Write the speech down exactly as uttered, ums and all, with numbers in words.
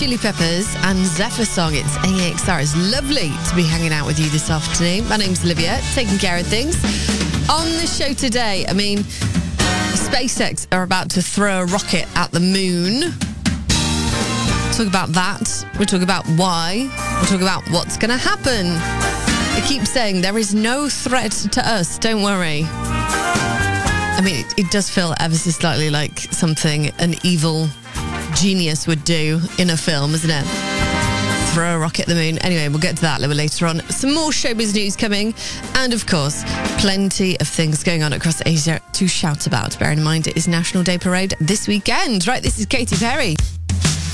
Chili Peppers and Zephyr Song. It's A X R. It's lovely to be hanging out with you this afternoon. My name's Olivia, taking care of things. On the show today, I mean, SpaceX are about to throw a rocket at the moon. Talk about that. We'll talk about why. We'll talk about what's going to happen. I keep saying there is no threat to us. Don't worry. I mean, it, it does feel ever so slightly like something an evil genius would do in a film, isn't it? Throw a rocket at the moon. Anyway, we'll get to that a little later on. Some more showbiz news coming. And, of course, plenty of things going on across Asia to shout about. Bearing in mind, it is National Day Parade this weekend. Right, this is Katy Perry.